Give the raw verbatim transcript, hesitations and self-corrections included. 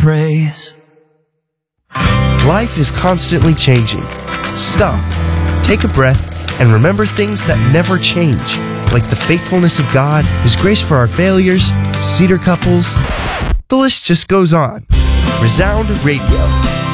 praise. Life is constantly changing. Stop, take a breath, and remember things that never change, like the faithfulness of God, His grace for our failures, cedar couples. The list just goes on. Resound Radio.